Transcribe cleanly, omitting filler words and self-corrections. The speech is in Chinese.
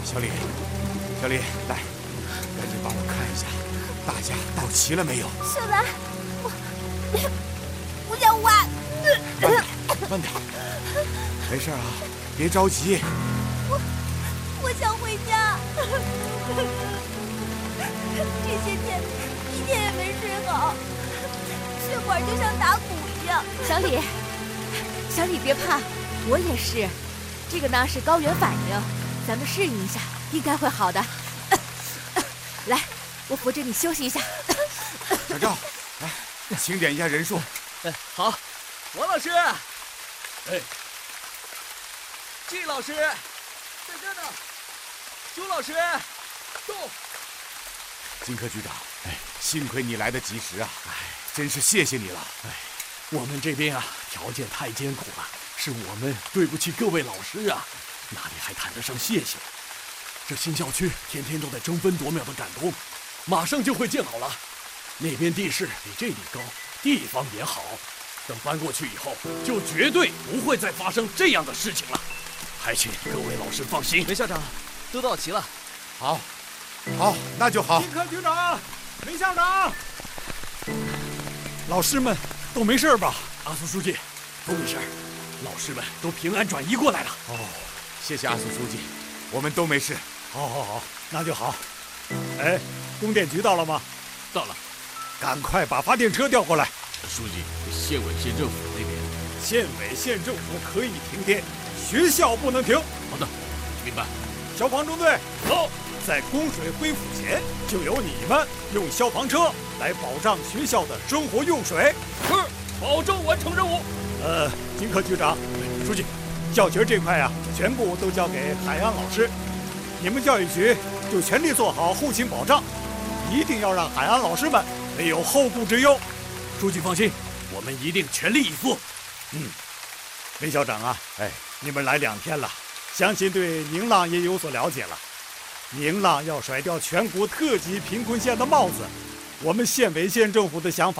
小李，来，赶紧帮我看一下，大家到齐了没有？ 小兰，我想玩。 慢点，没事啊，别着急。 我想回家。这些天一天也没睡好，血管就像打鼓一样。 小李别怕，我也是。这个呢是高原反应，咱们适应一下，应该会好的。来，我扶着你休息一下。 小赵，来，清点一下人数。 好。王老师，季老师，在这呢。朱老师，动。 金科局长，幸亏你来得及时啊！真是谢谢你了。 我们这边啊，条件太艰苦了，是我们对不起各位老师啊，哪里还谈得上谢谢？这新校区天天都在争分夺秒的赶工，马上就会建好了。那边地势比这里高，地方也好，等搬过去以后，就绝对不会再发生这样的事情了。还请各位老师放心。 梅校长，都到齐了。 好，那就好。 金科局长，梅校长，老师们都没事吧？ 阿苏书记，都没事，老师们都平安转移过来了。 谢谢阿苏书记，我们都没事。 好，那就好。供电局到了吗？ 到了， 赶快把发电车调过来。 书记，县委县政府那边， 县委县政府可以停电，学校不能停。 好的，明白。 消防中队，走！在供水恢复前，就由你们用消防车来保障学校的生活用水。 是，保证完成任务。 金科局长，书记，教学这块啊，全部都交给海洋老师，你们教育局就全力做好后勤保障，一定要让海洋老师们没有后顾之忧。 书记放心，我们一定全力以赴。 梅校长啊，你们来2天了，相信对宁浪也有所了解了。宁浪要甩掉全国特级贫困县的帽子，我们县委县政府的想法